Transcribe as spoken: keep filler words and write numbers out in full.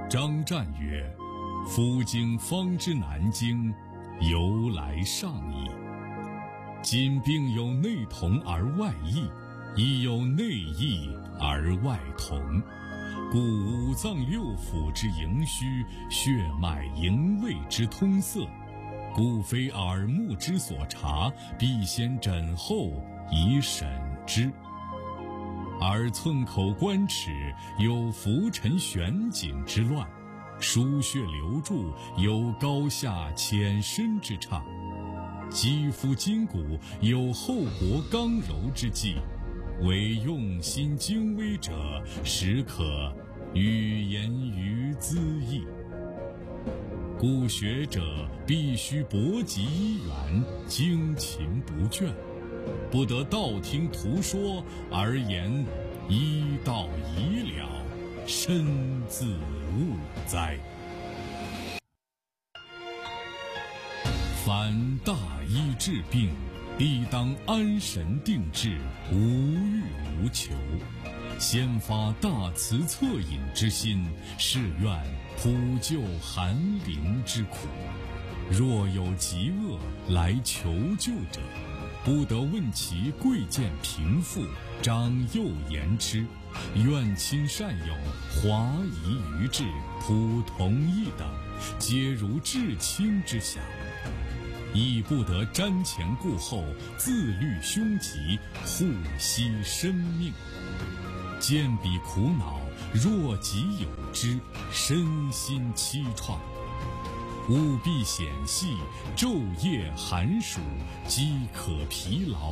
张湛曰：夫经方知南京，由来上矣。今并有内同而外异，亦有内异而外同，故五脏六腑之营虚，血脉营卫之通塞，故非耳目之所察，必先诊后以审之。而寸口关齿有浮沉悬紧之乱，输血流注有高下浅深之差，肌肤筋骨有厚薄刚柔之际，唯用心精微者，实可语言于兹义。故学者必须博极医源，精勤不倦，不得道听途说而言医道已了，身自误哉。凡大医治病，必当安神定志，无欲无求，先发大慈恻隐之心，是愿普救寒灵之苦。若有疾厄来求救者，不得问其贵贱贫富，长幼言之，怨亲善友，华夷愚智，普同义等，皆如至亲之想，亦不得瞻前顾后，自虑凶吉，护惜生命。见彼苦恼，若己有之，身心凄怆，务必显细，昼夜寒暑，饥渴疲劳，